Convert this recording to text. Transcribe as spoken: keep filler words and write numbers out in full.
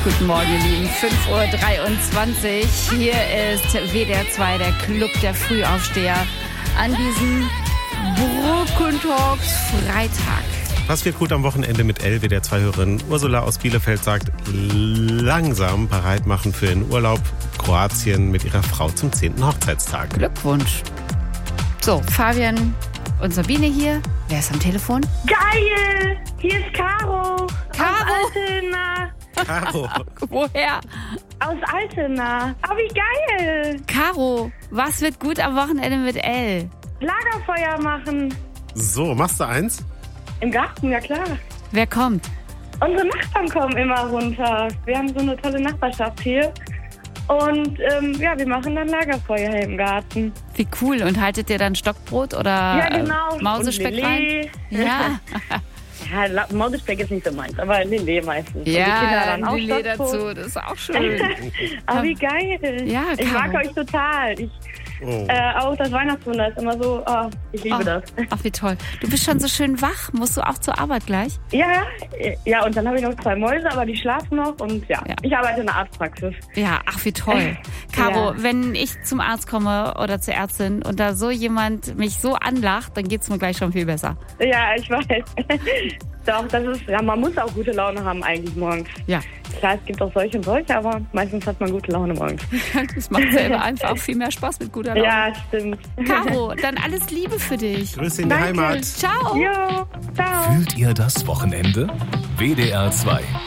Guten Morgen, ihr Lieben. fünf Uhr dreiundzwanzig. Hier ist W D R zwei, der Club der Frühaufsteher, an diesem Brückentags Freitag. Was wird gut am Wochenende mit Elle? W D R zwei-Hörerin Ursula aus Bielefeld sagt, langsam bereit machen für den Urlaub Kroatien mit ihrer Frau zum zehnten Hochzeitstag. Glückwunsch. So, Fabian und Sabine hier. Wer ist am Telefon? Geil! Hier ist Caro. Caro? Aus Altena. Caro. Woher? Aus Altena. Oh, wie geil! Caro, was wird gut am Wochenende mit Elle? Lagerfeuer machen. So, machst du eins? Im Garten, ja klar. Wer kommt? Unsere Nachbarn kommen immer runter. Wir haben so eine tolle Nachbarschaft hier. Und ähm, ja, wir machen dann Lagerfeuer hier im Garten. Wie cool. Und haltet ihr dann Stockbrot oder Ja, genau. äh, Mausespeck Und rein? Lillet. Ja. Ja, La- Mausespeck ist nicht so meins, aber Lillet meistens. Und die Kinder Ja, dann auch Lillet Stockbrot. dazu, das ist auch schön. Aber wie geil. Ja, ich mag Caro. euch total. Ich, Oh. äh, auch das Weihnachtswunder ist immer so, oh, ich liebe Oh, das. ach, wie toll. Du bist schon so schön wach. Musst du auch zur Arbeit gleich? Ja, ja, und dann habe ich noch zwei Mäuse, aber die schlafen noch und ja, Ja. ich arbeite in der Arztpraxis. Ja, ach, wie toll. Caro, Ja. wenn ich zum Arzt komme oder zur Ärztin und da so jemand mich so anlacht, dann geht's mir gleich schon viel besser. Ja, ich weiß. Doch, das ist, ja, man muss auch gute Laune haben eigentlich morgens. Ja, Klar, es gibt auch solche und solche, aber meistens hat man gute Laune morgens. das macht selber einfach viel mehr Spaß mit guter Laune. Ja, stimmt. Caro, dann alles Liebe für dich. Grüße in die Danke. Heimat. Ciao. Jo, ciao. Fühlt ihr das Wochenende? W D R zwei